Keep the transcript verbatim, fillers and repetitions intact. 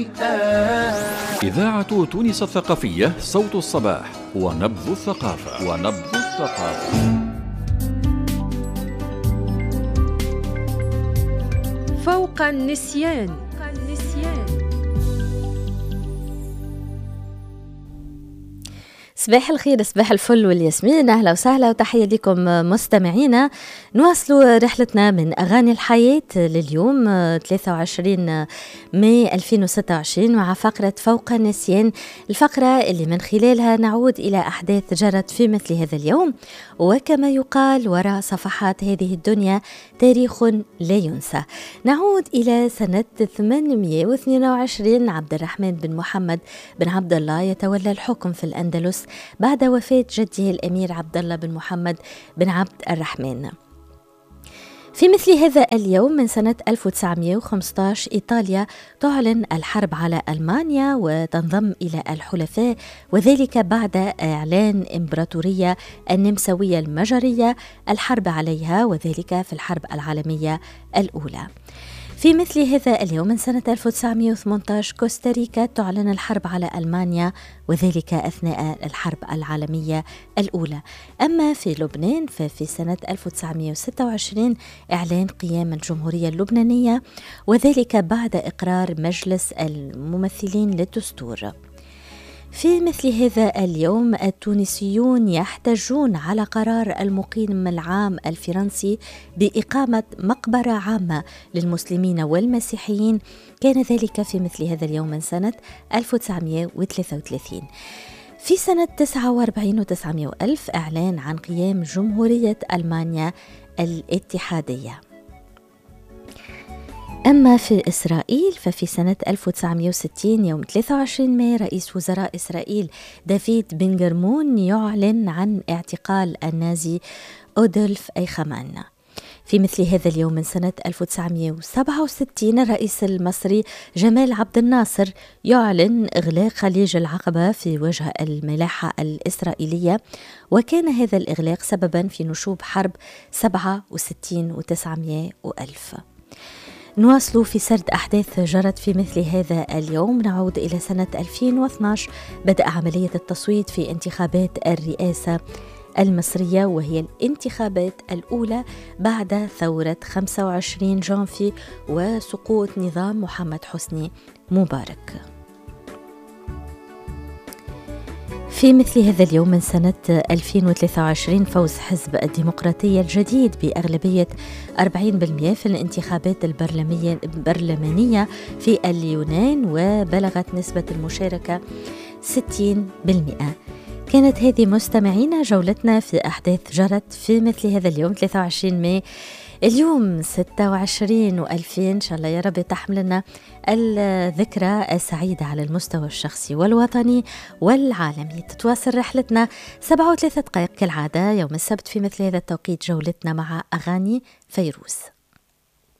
إذاعة تونس الثقافية، صوت الصباح ونبض الثقافة ونبض الثقافة. فوق النسيان. صباح الخير، صباح الفل والياسمين، أهلا وسهلا وتحية لكم مستمعينا. نواصل رحلتنا من أغاني الحياة لليوم ثلاثة وعشرين ماي ألفين وستة وعشرين مع فقرة فوق النسيان، الفقرة اللي من خلالها نعود إلى أحداث جرت في مثل هذا اليوم. وكما يقال وراء صفحات هذه الدنيا تاريخ لا ينسى. نعود إلى سنة ثمانمائة واثنين وعشرين. عبد الرحمن بن محمد بن عبد الله يتولى الحكم في الأندلس بعد وفاة جده الأمير عبد الله بن محمد بن عبد الرحمن. في مثل هذا اليوم من سنة ألف وتسعمائة وخمسة عشر إيطاليا تعلن الحرب على ألمانيا وتنضم إلى الحلفاء، وذلك بعد إعلان إمبراطورية النمساوية المجرية الحرب عليها، وذلك في الحرب العالمية الأولى. في مثل هذا اليوم من سنة ألف وتسعمائة وثمانية عشر كوستاريكا تعلن الحرب على ألمانيا، وذلك أثناء الحرب العالمية الأولى. أما في لبنان ففي سنة ألف وتسعمائة وستة وعشرين إعلان قيام الجمهورية اللبنانية، وذلك بعد إقرار مجلس الممثلين للدستور. في مثل هذا اليوم التونسيون يحتجون على قرار المقيم العام الفرنسي بإقامة مقبرة عامة للمسلمين والمسيحيين، كان ذلك في مثل هذا اليوم من سنة ألف وتسعمائة وثلاثة وثلاثين. في سنة تسعة وأربعين وتسعمائة وألف إعلان عن قيام جمهورية ألمانيا الاتحادية. أما في إسرائيل ففي سنة ألف وتسعمائة وستين يوم ثلاثة وعشرين ماي رئيس وزراء إسرائيل دافيد بن جرمون يعلن عن اعتقال النازي أودولف أيخمان. في مثل هذا اليوم من سنة ألف وتسعمائة وسبعة وستين الرئيس المصري جمال عبد الناصر يعلن إغلاق خليج العقبة في وجه الملاحة الإسرائيلية، وكان هذا الإغلاق سببا في نشوب حرب سبعة وستين وتسعمائة وألف. نواصل في سرد أحداث جرت في مثل هذا اليوم. نعود إلى سنة ألفين واثني عشر، بدأ عملية التصويت في انتخابات الرئاسة المصرية، وهي الانتخابات الأولى بعد ثورة خمسة وعشرين جانفي وسقوط نظام محمد حسني مبارك. في مثل هذا اليوم من سنة ألفين وثلاثة وعشرين فوز حزب الديمقراطية الجديد بأغلبية أربعين بالمئة في الانتخابات البرلمانية في اليونان، وبلغت نسبة المشاركة ستين بالمئة. كانت هذه مستمعينا جولتنا في أحداث جرت في مثل هذا اليوم ثلاثة وعشرين ماي. اليوم ستة وعشرين وألفين إن شاء الله يا رب تحمل لنا الذكرى السعيدة على المستوى الشخصي والوطني والعالمي. تتواصل رحلتنا سبعة وثلاثة دقائق كالعادة يوم السبت في مثل هذا التوقيت، جولتنا مع أغاني فيروز.